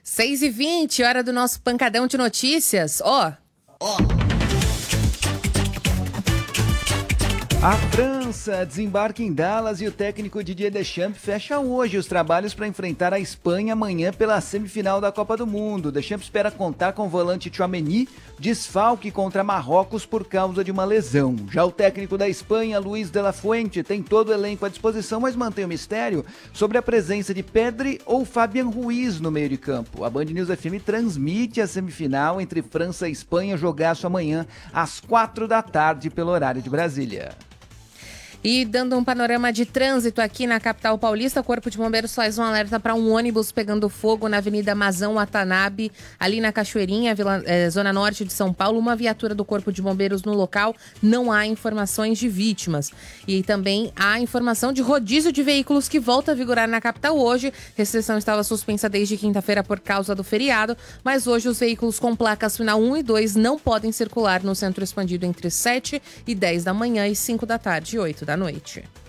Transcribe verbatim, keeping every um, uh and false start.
seis e vinte, hora do nosso pancadão de notícias. Ó. Ó. A França desembarca em Dallas e o técnico Didier Deschamps fecha hoje os trabalhos para enfrentar a Espanha amanhã pela semifinal da Copa do Mundo. Deschamps espera contar com o volante Tchouaméni, desfalque contra Marrocos por causa de uma lesão. Já o técnico da Espanha, Luis de la Fuente, tem todo o elenco à disposição, mas mantém o mistério sobre a presença de Pedri ou Fabian Ruiz no meio de campo. A Band News F M transmite a semifinal entre França e Espanha, jogaço amanhã às quatro da tarde pelo horário de Brasília. E dando um panorama de trânsito aqui na capital paulista, o Corpo de Bombeiros faz um alerta para um ônibus pegando fogo na Avenida Mazão Watanabe, ali na Cachoeirinha, Vila, eh, Zona Norte de São Paulo. Uma viatura do Corpo de Bombeiros no local, não há informações de vítimas. E também há informação de rodízio de veículos que volta a vigorar na capital hoje. Restrição estava suspensa desde quinta-feira por causa do feriado, mas hoje os veículos com placas final um e dois não podem circular no centro expandido entre sete e dez da manhã e cinco da tarde e oito da noite.